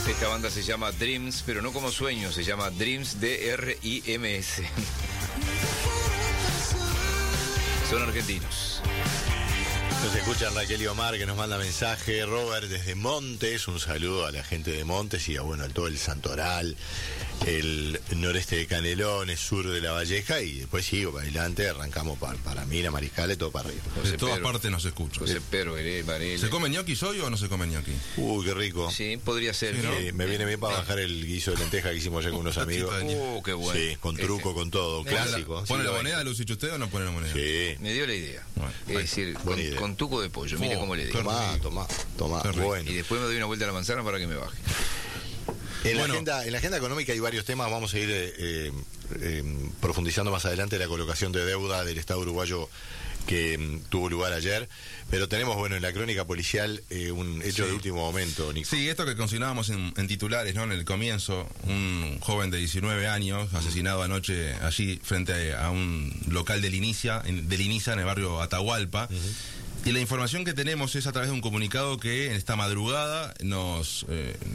Esta banda se llama Dreams, pero no como sueños, se llama Dreams, D-R-I-M-S. Son argentinos. Nos escuchan Raquel y Omar, que nos manda mensaje. Robert desde Montes, un saludo a la gente de Montes y a todo el Santoral, el noreste de Canelones, sur de La Valleja, y después sigo para adelante, arrancamos para Mina, Mariscales, todo para arriba. De todas partes nos escuchan. José Pedro, Varela. ¿Se come ñoquis hoy o no se come ñoquis? Uy, qué rico. Sí, podría ser. Sí, ¿no? Me viene bien para bajar el guiso de lenteja que hicimos ayer con unos amigos. Qué bueno. Sí, con truco, con todo, clásico. ¿Pone Sí, la moneda, Lucich, usted o no pone la moneda? Sí. Me dio la idea. Bueno, Es decir, con tuco de pollo, mire cómo le digo. Tomá, bueno. Y después me doy una vuelta a la manzana para que me baje. En la agenda económica hay varios temas, vamos a ir profundizando más adelante la colocación de deuda del Estado uruguayo que tuvo lugar ayer, pero tenemos, en la crónica policial un hecho de último momento, Nico. Sí, esto que consignábamos en titulares, ¿no? En el comienzo, un joven de 19 años asesinado anoche allí frente a un local de Liniza, en el barrio Atahualpa. Y la información que tenemos es a través de un comunicado que en esta madrugada nos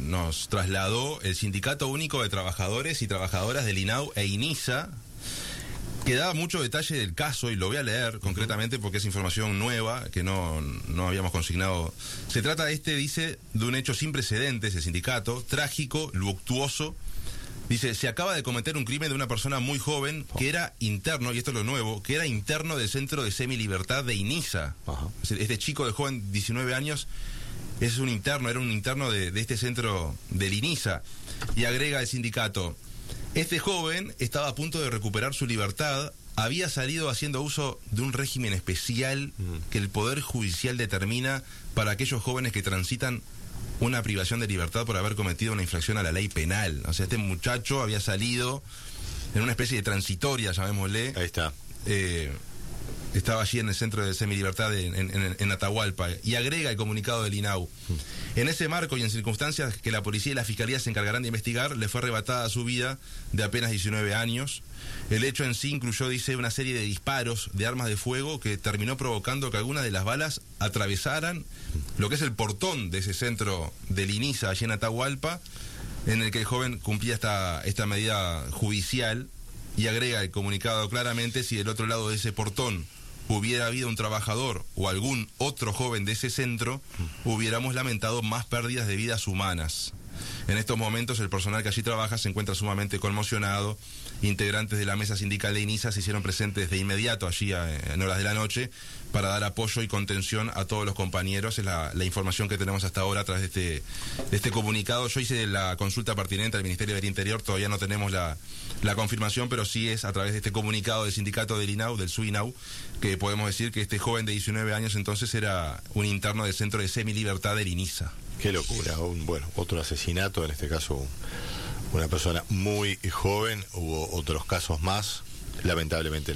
trasladó el Sindicato Único de Trabajadores y Trabajadoras del INAU e INISA, que da mucho detalle del caso, y lo voy a leer concretamente porque es información nueva que no habíamos consignado. Se trata, dice, de un hecho sin precedentes, el sindicato, trágico, luctuoso. Dice, se acaba de cometer un crimen de una persona muy joven que era interno, y esto es lo nuevo, que era interno del Centro de Semilibertad de INISA. Es decir, este chico de joven, 19 años, era un interno de este centro del INISA. Y agrega el sindicato, este joven estaba a punto de recuperar su libertad, había salido haciendo uso de un régimen especial que el Poder Judicial determina para aquellos jóvenes que transitan una privación de libertad por haber cometido una infracción a la ley penal. O sea, este muchacho había salido en una especie de transitoria, llamémosle. Ahí está. Estaba allí en el centro de semilibertad en Atahualpa. Y agrega el comunicado del INAU. En ese marco y en circunstancias que la policía y la fiscalía se encargarán de investigar, le fue arrebatada su vida de apenas 19 años. El hecho en sí incluyó, dice, una serie de disparos de armas de fuego que terminó provocando que algunas de las balas atravesaran lo que es el portón de ese centro del INISA allí en Atahualpa, en el que el joven cumplía esta medida judicial. Y agrega el comunicado claramente, si del otro lado de ese portón hubiera habido un trabajador o algún otro joven de ese centro, hubiéramos lamentado más pérdidas de vidas humanas. En estos momentos el personal que allí trabaja se encuentra sumamente conmocionado. Integrantes de la mesa sindical de INISA se hicieron presentes de inmediato allí en horas de la noche para dar apoyo y contención a todos los compañeros. Es la información que tenemos hasta ahora a través de este comunicado. Yo hice la consulta pertinente al Ministerio del Interior, todavía no tenemos la confirmación, pero sí es a través de este comunicado del sindicato del INAU, del SUINAU, que podemos decir que este joven de 19 años entonces era un interno del Centro de Semilibertad del INISA. Qué locura, otro asesinato, en este caso una persona muy joven. Hubo otros casos más. Lamentablemente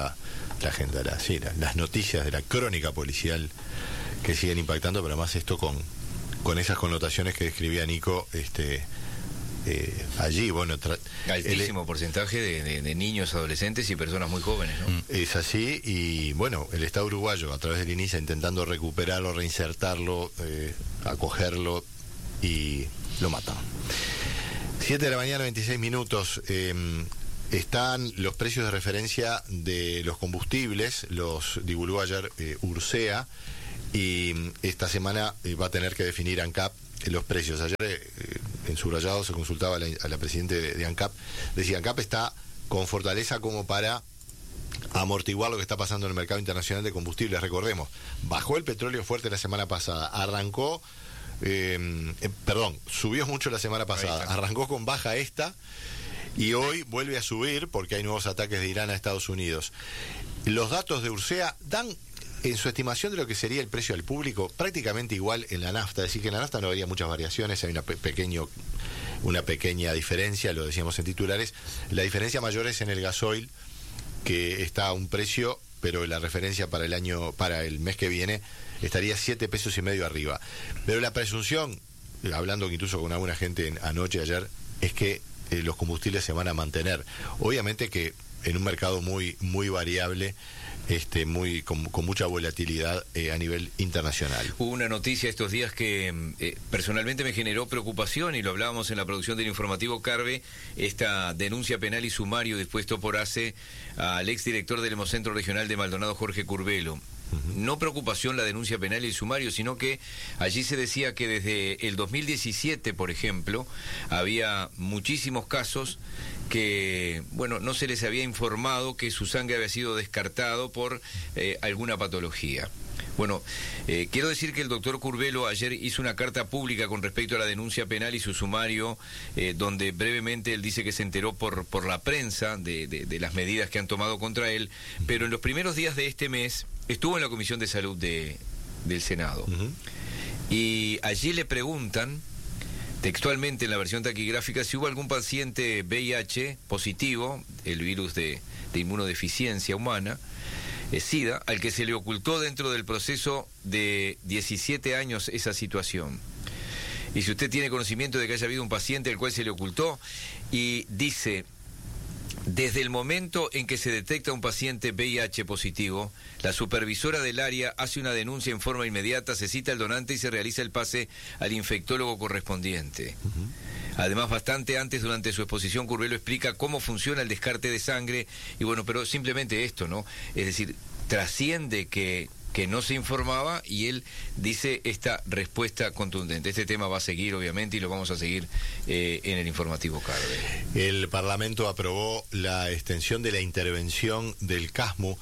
las noticias de la crónica policial que siguen impactando, pero además esto con esas connotaciones que describía Nico, allí, altísimo porcentaje de niños, adolescentes y personas muy jóvenes, ¿no? Es así, y el Estado uruguayo a través del INISA intentando recuperarlo, reinsertarlo, acogerlo, y lo matan. 7 de la mañana, 26 minutos. Están los precios de referencia de los combustibles, los divulgó ayer Ursea, y esta semana va a tener que definir ANCAP los precios. Ayer en subrayado se consultaba a la presidenta de ANCAP, decía, ANCAP está con fortaleza como para amortiguar lo que está pasando en el mercado internacional de combustibles. Recordemos, bajó el petróleo fuerte la semana pasada, subió mucho la semana pasada, arrancó con baja y hoy vuelve a subir porque hay nuevos ataques de Irán a Estados Unidos. Los datos de Ursea dan, en su estimación de lo que sería el precio al público, prácticamente igual en la nafta. Es decir, que en la nafta no habría muchas variaciones, hay una pequeña diferencia, lo decíamos en titulares. La diferencia mayor es en el gasoil, que está a un precio, pero la referencia para el mes que viene estaría 7,5 pesos arriba. Pero la presunción, hablando incluso con alguna gente ayer, es que los combustibles se van a mantener. Obviamente que en un mercado muy, muy variable, con mucha volatilidad a nivel internacional. Hubo una noticia estos días que personalmente me generó preocupación, y lo hablábamos en la producción del informativo Carve, esta denuncia penal y sumario dispuesto por ACE al exdirector del Hemocentro Regional de Maldonado, Jorge Curbelo. No preocupación la denuncia penal y el sumario, sino que allí se decía que desde el 2017, por ejemplo, había muchísimos casos que, bueno, no se les había informado que su sangre había sido descartado por alguna patología. Bueno, quiero decir que el doctor Curbelo ayer hizo una carta pública con respecto a la denuncia penal y su sumario, donde brevemente él dice que se enteró por la prensa de las medidas que han tomado contra él, pero en los primeros días de este mes estuvo en la Comisión de Salud del Senado. Y allí le preguntan, textualmente en la versión taquigráfica, si hubo algún paciente VIH positivo, el virus de inmunodeficiencia humana, SIDA, al que se le ocultó dentro del proceso de 17 años esa situación. Y si usted tiene conocimiento de que haya habido un paciente al cual se le ocultó, y dice: desde el momento en que se detecta un paciente VIH positivo, la supervisora del área hace una denuncia en forma inmediata, se cita al donante y se realiza el pase al infectólogo correspondiente. Además, bastante antes, durante su exposición, Curbelo explica cómo funciona el descarte de sangre, y bueno, pero simplemente esto, ¿no? Es decir, trasciende que no se informaba, y él dice esta respuesta contundente. Este tema va a seguir, obviamente, y lo vamos a seguir en el informativo Carve. El Parlamento aprobó la extensión de la intervención del CASMU.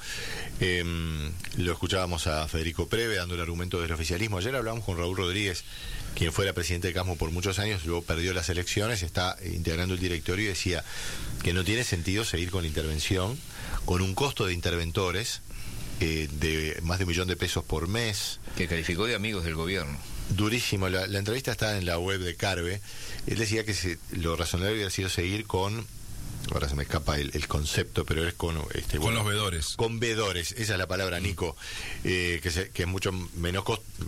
Lo escuchábamos a Federico Preve dando el argumento del oficialismo. Ayer hablamos con Raúl Rodríguez, quien fuera presidente de CASMU por muchos años, luego perdió las elecciones, está integrando el directorio, y decía que no tiene sentido seguir con la intervención, con un costo de interventores de más de $1 millón por mes. Que calificó de amigos del gobierno. Durísimo. La entrevista está en la web de Carve. Él decía que lo razonable hubiera sido seguir con... Ahora se me escapa el concepto, pero es con... con los vedores. Con vedores, esa es la palabra, Nico, que es mucho menos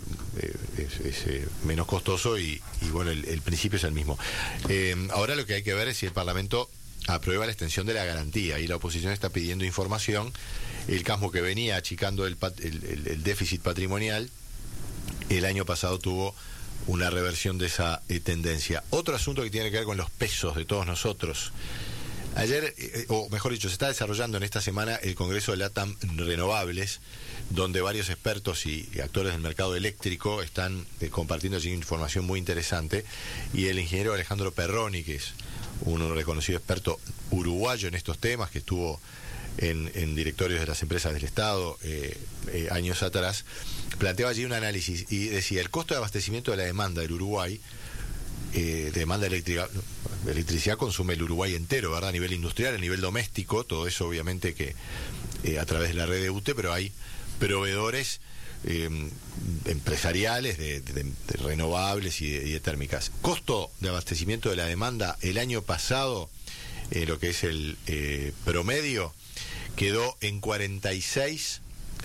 menos costoso, y bueno, el principio es el mismo. Ahora lo que hay que ver es si el Parlamento aprueba la extensión de la garantía, y la oposición está pidiendo información. El CASMU, que venía achicando el déficit patrimonial, el año pasado tuvo una reversión de esa tendencia. Otro asunto que tiene que ver con los pesos de todos nosotros. Ayer, o mejor dicho, se está desarrollando en esta semana el Congreso de LATAM Renovables, donde varios expertos y actores del mercado eléctrico están compartiendo allí información muy interesante, y el ingeniero Alejandro Perroni, que es un reconocido experto uruguayo en estos temas, que estuvo en directorios de las empresas del Estado años atrás, planteaba allí un análisis y decía: el costo de abastecimiento de la demanda del Uruguay, demanda eléctrica, electricidad consume el Uruguay entero, ¿verdad? A nivel industrial, a nivel doméstico, todo eso obviamente que a través de la red de UTE, pero hay proveedores empresariales de renovables y de térmicas. Costo de abastecimiento de la demanda el año pasado, lo que es el promedio, quedó en $46,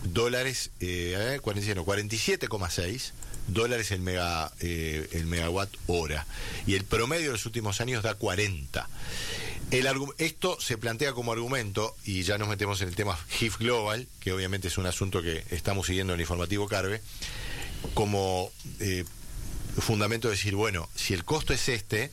47,6 dólares el megawatt hora, y el promedio de los últimos años da 40. Esto se plantea como argumento, y ya nos metemos en el tema GIF Global, que obviamente es un asunto que estamos siguiendo en el informativo Carve, como fundamento de decir, bueno, si el costo es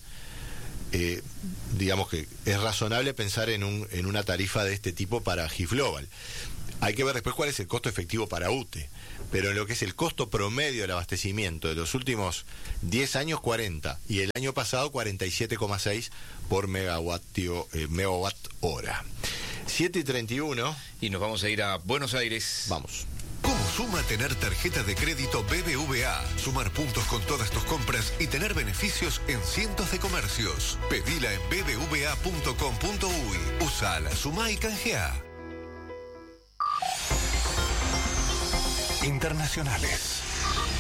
digamos que es razonable pensar en una tarifa de este tipo para GIF Global. Hay que ver después cuál es el costo efectivo para UTE, pero en lo que es el costo promedio del abastecimiento de los últimos 10 años, 40, y el año pasado 47,6 por megawatt hora. 7:31. Y nos vamos a ir a Buenos Aires. Vamos. ¿Cómo suma tener tarjeta de crédito BBVA? Sumar puntos con todas tus compras y tener beneficios en cientos de comercios. Pedila en bbva.com.uy. Usala, sumá y canjeá. Internacionales.